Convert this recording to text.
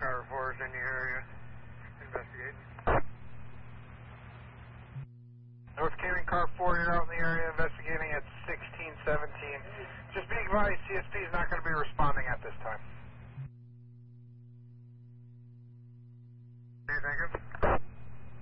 Car 4 is in the area, investigating. North Canyon Car 4, you're out in the area investigating at 1617. Just being advised, CSP is not going to be responding at this time. Okay, thank you.